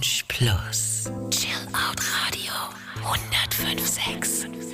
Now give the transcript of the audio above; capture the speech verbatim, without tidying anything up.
Orange Plus. Chill Out Radio hundertfünf Komma sechs.